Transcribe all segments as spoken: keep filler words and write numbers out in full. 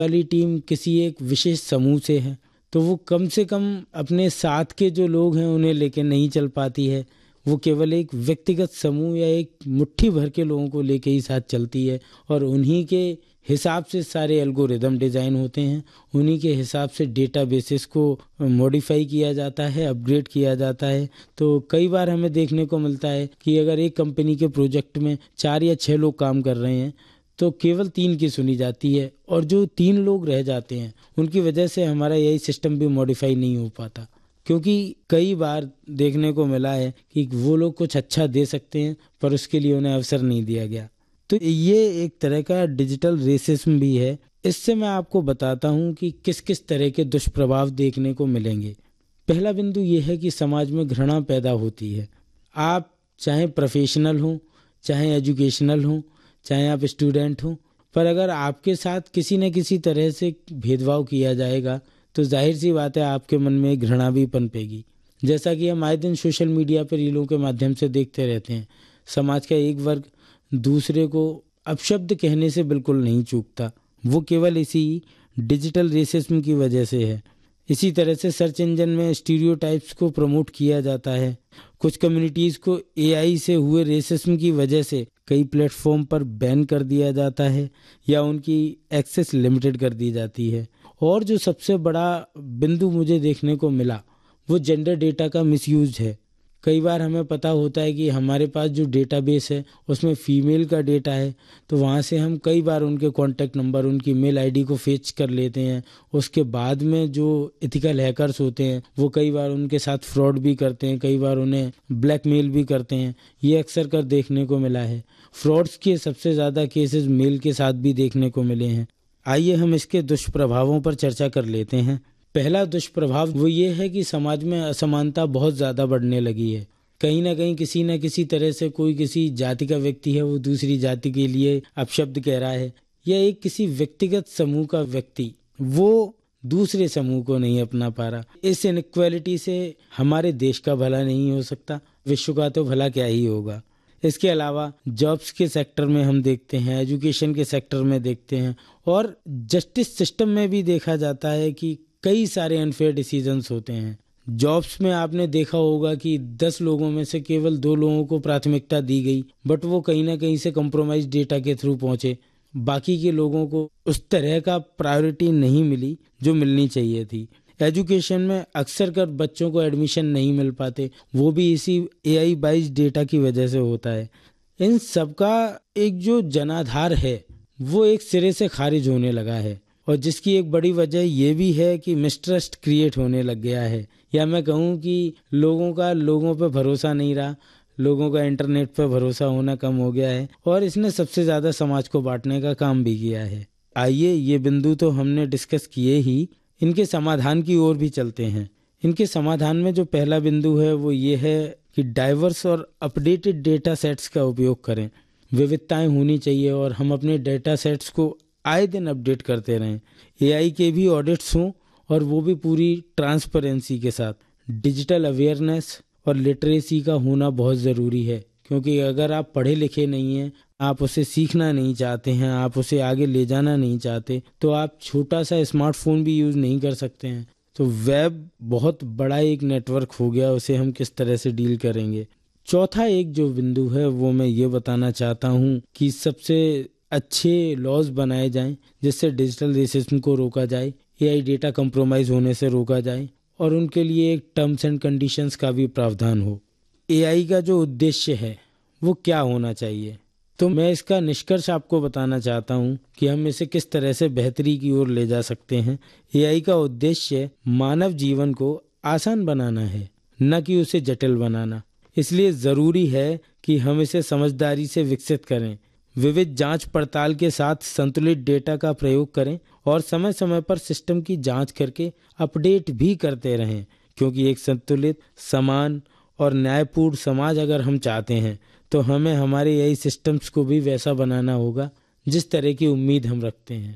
वाली टीम किसी एक विशेष समूह से है तो वो कम से कम अपने साथ के जो लोग हैं उन्हें लेके नहीं चल पाती है। वो केवल एक व्यक्तिगत समूह या एक मुट्ठी भर के लोगों को लेके ही साथ चलती है और उन्हीं के हिसाब से सारे एल्गोरिदम डिज़ाइन होते हैं, उन्हीं के हिसाब से डेटाबेसेस को मॉडिफाई किया जाता है, अपग्रेड किया जाता है। तो कई बार हमें देखने को मिलता है कि अगर एक कंपनी के प्रोजेक्ट में चार या छः लोग काम कर रहे हैं तो केवल तीन की सुनी जाती है और जो तीन लोग रह जाते हैं उनकी वजह से हमारा यही सिस्टम भी मॉडिफाई नहीं हो पाता, क्योंकि कई बार देखने को मिला है कि वो लोग कुछ अच्छा दे सकते हैं पर उसके लिए उन्हें अवसर नहीं दिया गया। तो ये एक तरह का डिजिटल रेसिज्म भी है। इससे मैं आपको बताता हूँ कि किस किस तरह के दुष्प्रभाव देखने को मिलेंगे। पहला बिंदु ये है कि समाज में घृणा पैदा होती है। आप चाहे प्रोफेशनल हो, चाहे एजुकेशनल हो, चाहे आप स्टूडेंट हो, पर अगर आपके साथ किसी न किसी तरह से भेदभाव किया जाएगा तो जाहिर सी बात है आपके मन में घृणा भी पनपेगी। जैसा कि हम आए दिन सोशल मीडिया पर रीलों के माध्यम से देखते रहते हैं, समाज का एक वर्ग दूसरे को अपशब्द कहने से बिल्कुल नहीं चूकता, वो केवल इसी डिजिटल रेसिज्म की वजह से है। इसी तरह से सर्च इंजन में स्टीरियोटाइप्स को प्रमोट किया जाता है। कुछ कम्युनिटीज़ को एआई से हुए रेसिज्म की वजह से कई प्लेटफॉर्म पर बैन कर दिया जाता है या उनकी एक्सेस लिमिटेड कर दी जाती है। और जो सबसे बड़ा बिंदु मुझे देखने को मिला वो जेंडर डेटा का मिसयूज है। कई बार हमें पता होता है कि हमारे पास जो डेटाबेस है उसमें फीमेल का डेटा है, तो वहाँ से हम कई बार उनके कॉन्टैक्ट नंबर, उनकी मेल आईडी को फेच कर लेते हैं। उसके बाद में जो एथिकल हैकर्स होते हैं वो कई बार उनके साथ फ्रॉड भी करते हैं, कई बार उन्हें ब्लैकमेल भी करते हैं। ये अक्सर कर देखने को मिला है। फ्रॉड्स के सबसे ज़्यादा केसेस मेल के साथ भी देखने को मिले हैं। आइए हम इसके दुष्प्रभावों पर चर्चा कर लेते हैं। पहला दुष्प्रभाव वो ये है कि समाज में असमानता बहुत ज़्यादा बढ़ने लगी है। कहीं ना कहीं किसी न किसी तरह से कोई किसी जाति का व्यक्ति है वो दूसरी जाति के लिए अपशब्द कह रहा है, या एक किसी व्यक्तिगत समूह का व्यक्ति वो दूसरे समूह को नहीं अपना पा रहा। इस इनइक्वालिटी से हमारे देश का भला नहीं हो सकता, विश्व का तो भला क्या ही होगा। इसके अलावा जॉब्स के सेक्टर में हम देखते हैं, एजुकेशन के सेक्टर में देखते हैं और जस्टिस सिस्टम में भी देखा जाता है कि कई सारे अनफेयर डिसीजंस होते हैं। जॉब्स में आपने देखा होगा कि दस लोगों में से केवल दो लोगों को प्राथमिकता दी गई, बट वो कहीं ना कहीं से कंप्रोमाइज डेटा के थ्रू पहुंचे। बाकी के लोगों को उस तरह का प्रायोरिटी नहीं मिली जो मिलनी चाहिए थी। एजुकेशन में अक्सर कर बच्चों को एडमिशन नहीं मिल पाते, वो भी इसी एआई बेस्ड डेटा की वजह से होता है। इन सब का एक जो जनाधार है वो एक सिरे से खारिज होने लगा है और जिसकी एक बड़ी वजह ये भी है कि मिसट्रस्ट क्रिएट होने लग गया है, या मैं कहूँ कि लोगों का लोगों पे भरोसा नहीं रहा, लोगों का इंटरनेट पे भरोसा होना कम हो गया है और इसने सबसे ज़्यादा समाज को बांटने का काम भी किया है। आइए ये बिंदु तो हमने डिस्कस किए ही, इनके समाधान की ओर भी चलते हैं। इनके समाधान में जो पहला बिंदु है वो ये है कि डाइवर्स और अपडेटेड डेटा सेट्स का उपयोग करें। विविधताएं होनी चाहिए और हम अपने डेटा सेट्स को आए दिन अपडेट करते रहें। एआई के भी ऑडिट्स हों और वो भी पूरी ट्रांसपेरेंसी के साथ। डिजिटल अवेयरनेस और लिटरेसी का होना बहुत ज़रूरी है, क्योंकि अगर आप पढ़े लिखे नहीं हैं, आप उसे सीखना नहीं चाहते हैं, आप उसे आगे ले जाना नहीं चाहते, तो आप छोटा सा स्मार्टफोन भी यूज़ नहीं कर सकते हैं। तो वेब बहुत बड़ा एक नेटवर्क हो गया, उसे हम किस तरह से डील करेंगे। चौथा एक जो बिंदु है वो मैं ये बताना चाहता हूँ कि सबसे अच्छे लॉज बनाए जाएं जिससे डिजिटल रेसिज्म को रोका जाए, एआई डेटा कंप्रोमाइज होने से रोका जाए और उनके लिए एक टर्म्स एंड कंडीशंस का भी प्रावधान हो। एआई का जो उद्देश्य है वो क्या होना चाहिए, तो मैं इसका निष्कर्ष आपको बताना चाहता हूँ कि हम इसे किस तरह से बेहतरी की ओर ले जा सकते हैं। एआई का उद्देश्य मानव जीवन को आसान बनाना है, न कि उसे जटिल बनाना। इसलिए ज़रूरी है कि हम इसे समझदारी से विकसित करें, विविध जांच पड़ताल के साथ संतुलित डेटा का प्रयोग करें और समय समय पर सिस्टम की जांच करके अपडेट भी करते रहें, क्योंकि एक संतुलित, समान और न्यायपूर्ण समाज अगर हम चाहते हैं तो हमें हमारे एआई सिस्टम्स को भी वैसा बनाना होगा जिस तरह की उम्मीद हम रखते हैं।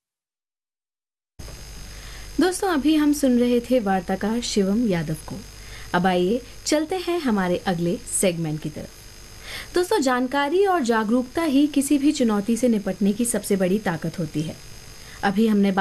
दोस्तों, अभी हम सुन रहे थे वार्ताकार शिवम यादव को। अब आइए चलते हैं हमारे अगले सेगमेंट की तरफ। दोस्तों, जानकारी और जागरूकता ही किसी भी चुनौती से निपटने की सबसे बड़ी ताकत होती है। अभी हमने